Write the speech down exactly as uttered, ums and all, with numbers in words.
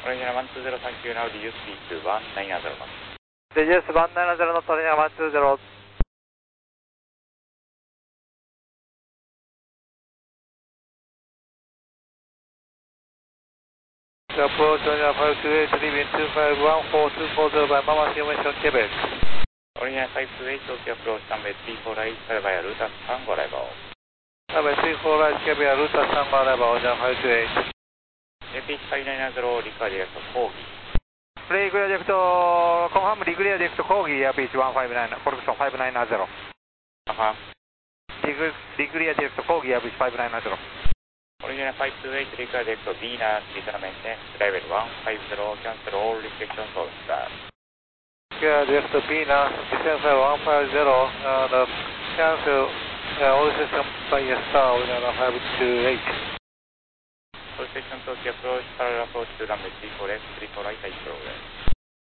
Original one two zero, thank you. Now do you speak to one nine zero? Digest one nine zero, not Original one two zero. Approach Original five two eight, leaving two five one four two four zero by Mama Information Quebec. Original five two eight, Tokyo approach runway three four right, by Ruta Tango level. Runway three four right, Quebec, Ruta Tango level, Original five two eight. Epic five nine zero, record direct Corgi. Regular direct, confirm regular direct Corgi, Airbeach one five nine, correction five nine zero. Uh-huh. Regular direct Corgi, Airbeach five nine zero. Original five two eight, record direct Venus, return maintenance, level one five zero, cancel all restrictions of start. Regular direct Venus, descent one five zero, and cancel all systems by star, Original five two eight. All section Tokyo approach, parallel approach to runway three four left, three four right, right progress.